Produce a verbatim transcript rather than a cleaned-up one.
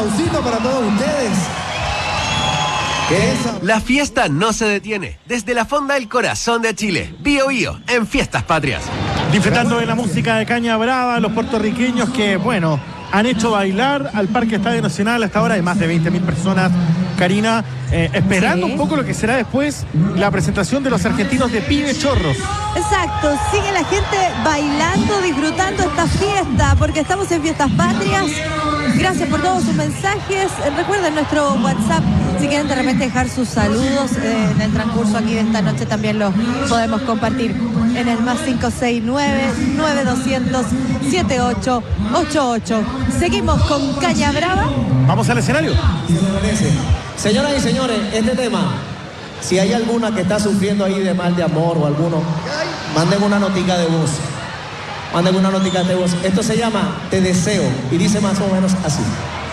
aplausito para todos ustedes. Esa... La fiesta no se detiene. Desde la Fonda del Corazón de Chile, Bío Bío, en Fiestas Patrias. Disfrutando de la música de Caña Brava, los puertorriqueños que, bueno, han hecho bailar al Parque Estadio Nacional. Hasta ahora hay más de veinte mil personas, Karina, eh, esperando sí. un poco lo que será después la presentación de los argentinos de Pibe Chorros. Exacto, sigue la gente bailando, disfrutando esta fiesta, porque estamos en Fiestas Patrias. Gracias por todos sus mensajes. Recuerden nuestro WhatsApp, si quieren de repente dejar sus saludos eh, en el transcurso aquí de esta noche, también los podemos compartir en el más cinco seis nueve, nueve dos cero cero, siete ocho ocho ocho. Seguimos con Caña Brava. Vamos al escenario. Señoras y señores, este tema, si hay alguna que está sufriendo ahí de mal de amor o alguno, manden una notica de voz. Manden una notica de voz. Esto se llama Te Deseo y dice más o menos así.